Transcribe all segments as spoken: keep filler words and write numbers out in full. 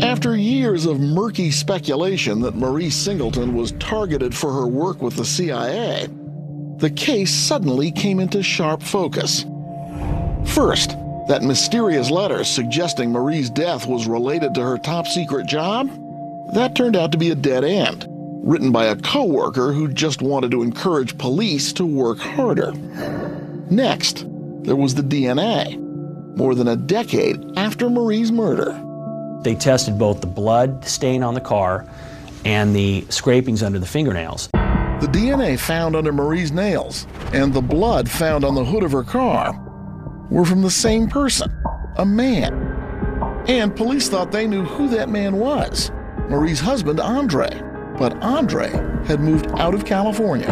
After years of murky speculation that Marie Singleton was targeted for her work with the C I A, the case suddenly came into sharp focus. First, that mysterious letter suggesting Marie's death was related to her top-secret job? That turned out to be a dead end, written by a co-worker who just wanted to encourage police to work harder. Next, there was the D N A, more than a decade after Marie's murder. They tested both the blood stain on the car and the scrapings under the fingernails. The D N A found under Marie's nails and the blood found on the hood of her car were from the same person, a man. And police thought they knew who that man was, Marie's husband, Andre. But Andre had moved out of California.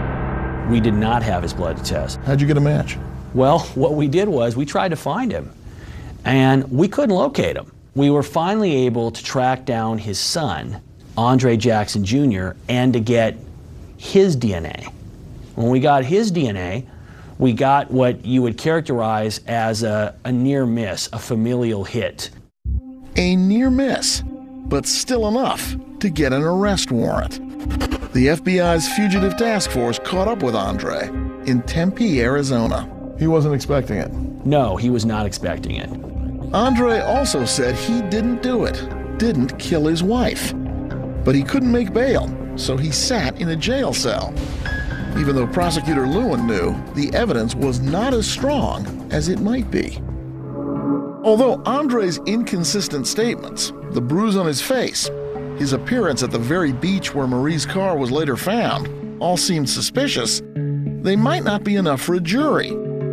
We did not have his blood to test. How'd you get a match? Well, what we did was we tried to find him, and we couldn't locate him. We were finally able to track down his son, Andre Jackson Junior, and to get his D N A. When we got his D N A, we got what you would characterize as a, a near miss, a familial hit. A near miss, but still enough to get an arrest warrant. The F B I's Fugitive Task Force caught up with Andre in Tempe, Arizona. He wasn't expecting it. No, he was not expecting it. Andre also said he didn't do it, didn't kill his wife. But he couldn't make bail, so he sat in a jail cell. Even though Prosecutor Lewin knew the evidence was not as strong as it might be. Although Andre's inconsistent statements, the bruise on his face, his appearance at the very beach where Marie's car was later found, all seemed suspicious, they might not be enough for a jury.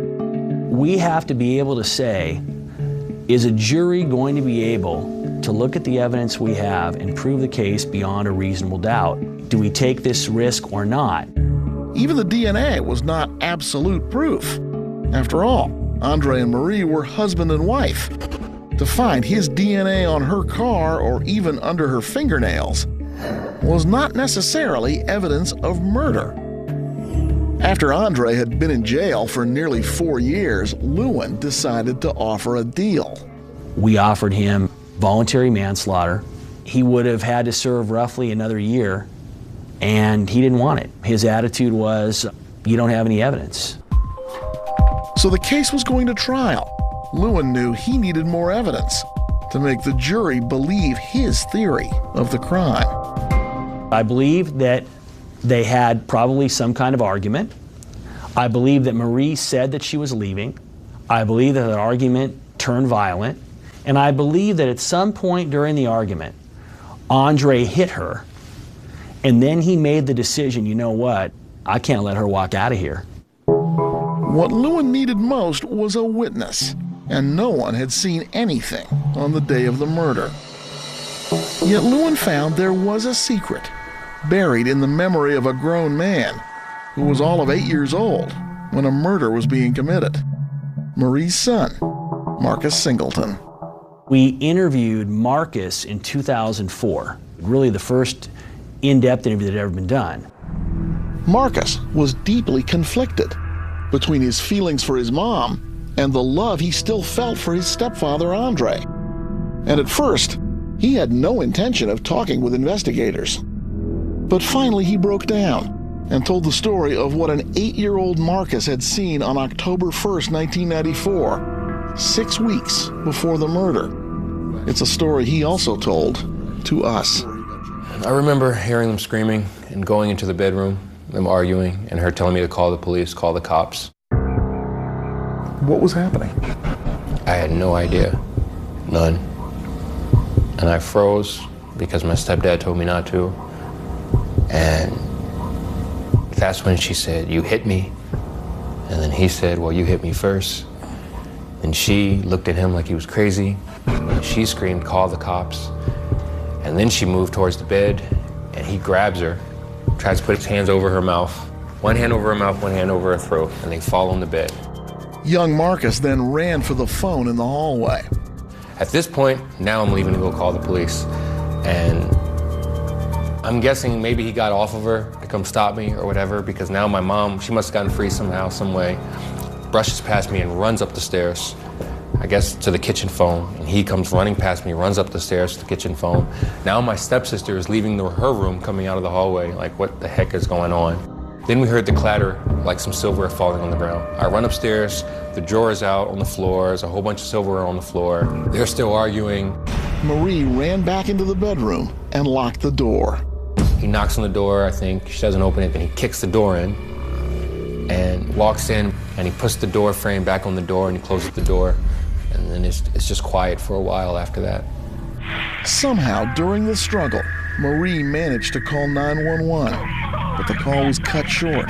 We have to be able to say, is a jury going to be able to look at the evidence we have and prove the case beyond a reasonable doubt? Do we take this risk or not? Even the D N A was not absolute proof. After all, Andre and Marie were husband and wife. To find his D N A on her car or even under her fingernails was not necessarily evidence of murder. After Andre had been in jail for nearly four years, Lewin decided to offer a deal. We offered him voluntary manslaughter. He would have had to serve roughly another year, and he didn't want it. His attitude was, you don't have any evidence. So the case was going to trial. Lewin knew he needed more evidence to make the jury believe his theory of the crime. I believe that they had probably some kind of argument. I believe that Marie said that she was leaving. I believe that the argument turned violent. And I believe that at some point during the argument, Andre hit her, and then he made the decision, you know what, I can't let her walk out of here. What Lewin needed most was a witness, and no one had seen anything on the day of the murder. Yet Lewin found there was a secret buried in the memory of a grown man who was all of eight years old when a murder was being committed. Marie's son, Marcus Singleton. We interviewed Marcus in two thousand four, really the first in-depth interview that had ever been done. Marcus was deeply conflicted between his feelings for his mom and the love he still felt for his stepfather, Andre. And at first, he had no intention of talking with investigators. But finally he broke down and told the story of what an eight-year-old Marcus had seen on October first, nineteen ninety-four, six weeks before the murder. It's a story he also told to us. I remember hearing them screaming and going into the bedroom, them arguing, and her telling me to call the police, call the cops. What was happening? I had no idea. None. And I froze because my stepdad told me not to. And that's when she said, you hit me. And then he said, well, you hit me first. And she looked at him like he was crazy. And she screamed, call the cops. And then she moved towards the bed, and he grabs her, tries to put his hands over her mouth. One hand over her mouth, one hand over her throat, and they fall on the bed. Young Marcus then ran for the phone in the hallway. At this point, now I'm leaving to go call the police. And I'm guessing maybe he got off of her to come stop me or whatever, because now my mom, she must have gotten free somehow, some way, brushes past me and runs up the stairs I guess, to the kitchen phone, and he comes running past me, runs up the stairs to the kitchen phone. Now my stepsister is leaving the, her room, coming out of the hallway, like, what the heck is going on? Then we heard the clatter, like some silverware falling on the ground. I run upstairs, the drawer is out on the floor, there's a whole bunch of silverware on the floor. They're still arguing. Marie ran back into the bedroom and locked the door. He knocks on the door, I think, she doesn't open it, then he kicks the door in and walks in, and he puts the door frame back on the door and he closes the door. And then it's, it's just quiet for a while after that. Somehow, during the struggle, Marie managed to call nine one one, but the call was cut short.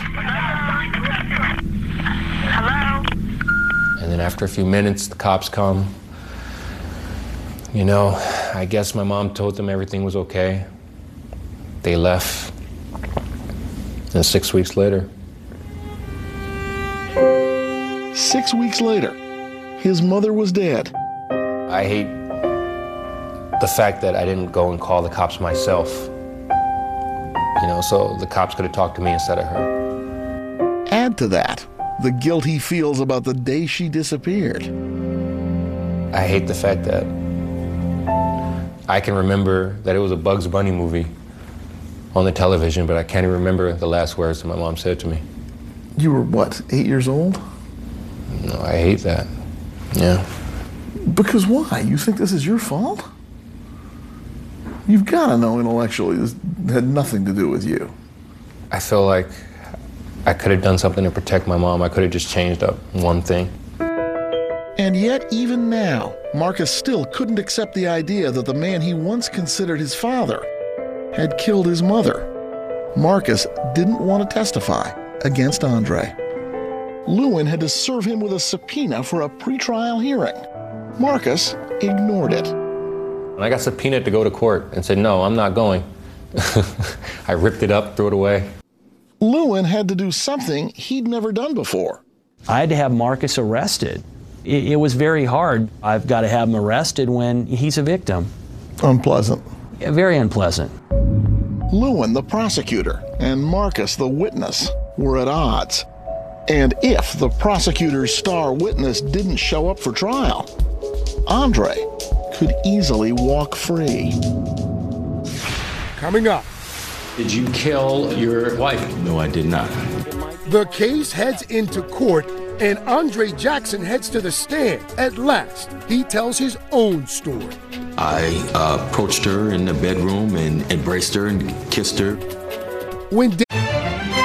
Hello? And then after a few minutes, the cops come. You know, I guess my mom told them everything was okay. They left. And six weeks later. Six weeks later, his mother was dead. I hate the fact that I didn't go and call the cops myself. You know, so the cops could have talked to me instead of her. Add to that the guilt he feels about the day she disappeared. I hate the fact that I can remember that it was a Bugs Bunny movie on the television, but I can't even remember the last words that my mom said to me. You were, what, eight years old? No, I hate that. Yeah. Because why? You think this is your fault? You've got to know intellectually this had nothing to do with you. I feel like I could have done something to protect my mom. I could have just changed up one thing. And yet, even now, Marcus still couldn't accept the idea that the man he once considered his father had killed his mother. Marcus didn't want to testify against Andre. Lewin had to serve him with a subpoena for a pretrial hearing. Marcus ignored it. When I got subpoenaed to go to court and said, no, I'm not going, I ripped it up, threw it away. Lewin had to do something he'd never done before. I had to have Marcus arrested. It, it was very hard. I've got to have him arrested when he's a victim. Unpleasant. Yeah, very unpleasant. Lewin, the prosecutor, and Marcus, the witness, were at odds. And if the prosecutor's star witness didn't show up for trial, Andre could easily walk free. Coming up. Did you kill your wife? No, I did not. The case heads into court, and Andre Jackson heads to the stand. At last, he tells his own story. I uh, approached her in the bedroom and embraced her and kissed her. When